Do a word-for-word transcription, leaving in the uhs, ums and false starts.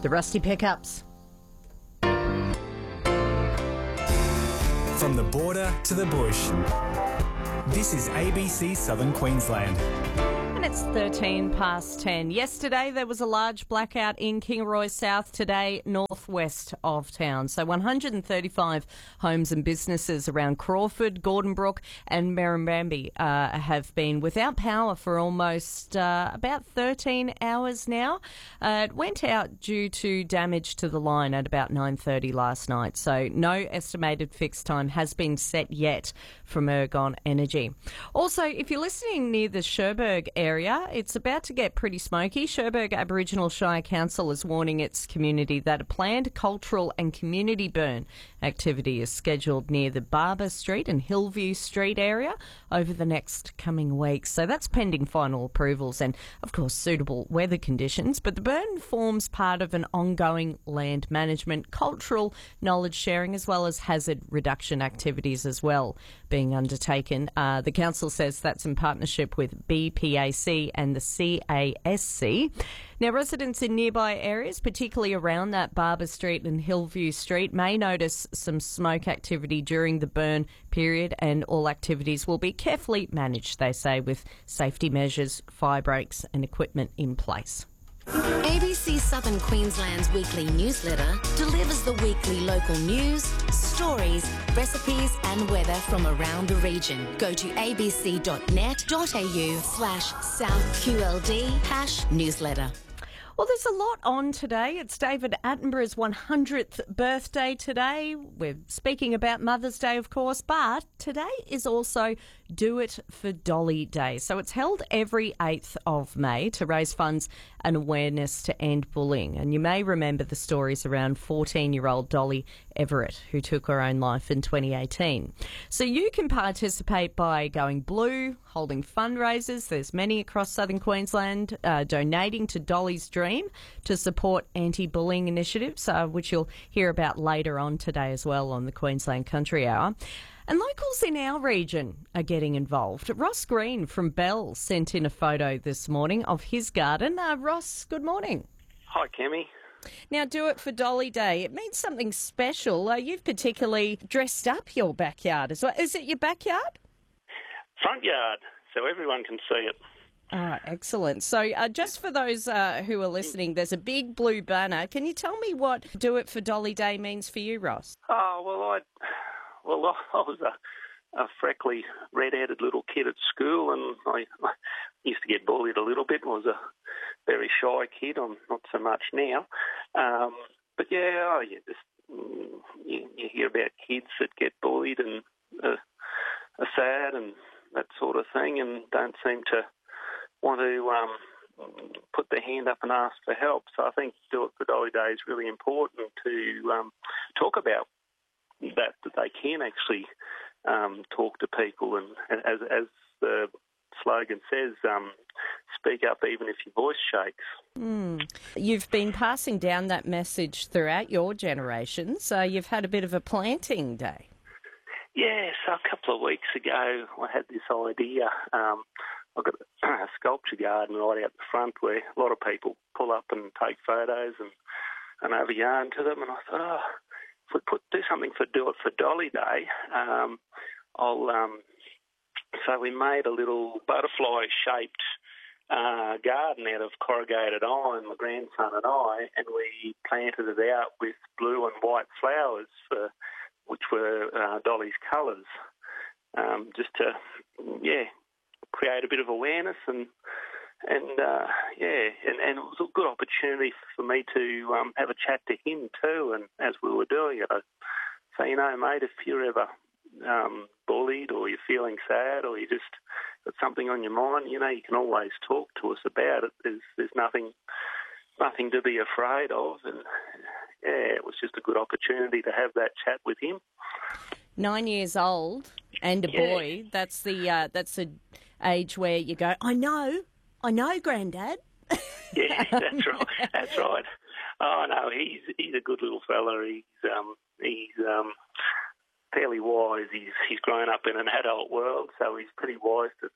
The Rusty Pickups. From the border to the bush, this is A B C Southern Queensland. And it's thirteen past ten. Yesterday there was a large blackout in Kingaroy South, today northwest of town. So one hundred thirty-five homes and businesses around Crawford, Gordonbrook and Merrimbamby uh, have been without power for almost uh, about thirteen hours now. Uh, it went out due to damage to the line at about nine thirty last night. So no estimated fixed time has been set yet from Ergon Energy. Also, if you're listening near the Cherbourg area, Area. It's about to get pretty smoky. Cherbourg Aboriginal Shire Council is warning its community that a planned cultural and community burn activity is scheduled near the Barber Street and Hillview Street area over the next coming weeks. So that's pending final approvals and, of course, suitable weather conditions. But the burn forms part of an ongoing land management, cultural knowledge sharing, as well as hazard reduction activities as well being undertaken. Uh, the council says that's in partnership with B P A C and the C A S C. Now, residents in nearby areas, particularly around that Barber Street and Hillview Street, may notice some smoke activity during the burn period, and all activities will be carefully managed, they say, with safety measures, fire breaks and equipment in place. A B C Southern Queensland's weekly newsletter delivers the weekly local news, stories, recipes and weather from around the region. Go to abc.net.au slash southqld hash newsletter. Well, there's a lot on today. It's David Attenborough's one hundredth birthday today. We're speaking about Mother's Day, of course, but today is also Do It for Dolly Day. So it's held every eighth of May to raise funds and awareness to end bullying. And you may remember the stories around fourteen-year-old Dolly Everett, who took her own life in twenty eighteen. So you can participate by going blue, holding fundraisers. There's many across southern Queensland, uh, donating to Dolly's Dream to support anti-bullying initiatives, uh, which you'll hear about later on today as well on the Queensland Country Hour. And locals in our region are getting involved. Ross Green from Bell sent in a photo this morning of his garden. Uh, Ross, good morning. Hi, Cammy. Now, Do It for Dolly Day. It means something special. Uh, you've particularly dressed up your backyard as well. Is it your backyard? Front yard, so everyone can see it. Ah, excellent. So uh, just for those uh, who are listening, there's a big blue banner. Can you tell me what Do It for Dolly Day means for you, Ross? Oh, well, I well, I was a, a freckly, red-headed little kid at school, and I, I used to get bullied a little bit. I was a very shy kid. I'm not so much now. Um, but, yeah, oh, you, just, you, you hear about kids that get bullied and uh, are sad and that sort of thing and don't seem to want to um, put their hand up and ask for help. So I think Do It for Dolly Day is really important to um, talk about that, that they can actually um, talk to people and, as, as the slogan says, um, speak up even if your voice shakes. Mm. You've been passing down that message throughout your generation, so you've had a bit of a planting day. Yeah, so a couple of weeks ago I had this idea. Um, I've got a sculpture garden right out the front where a lot of people pull up and take photos and, and have a yarn to them. And I thought, oh, if we put, do something for Do It for Dolly Day, um, I'll. Um, so we made a little butterfly-shaped uh, garden out of corrugated iron, my grandson and I, and we planted it out with blue and white flowers, for, which were uh, Dolly's colours, um, just to, yeah, create a bit of awareness and and uh, yeah, and, and it was a good opportunity for me to um, have a chat to him too. And as we were doing it, I say, you know, mate, if you're ever um, bullied or you're feeling sad or you just got something on your mind, you know, you can always talk to us about it. There's there's nothing nothing to be afraid of, and yeah, it was just a good opportunity to have that chat with him. Nine years old and a yeah. boy. That's the uh, that's the age where you go, I know, I know, Grandad. Yeah, that's right. That's right. Oh no, he's he's a good little fella. He's um he's um fairly wise. He's he's grown up in an adult world, so he's pretty wise to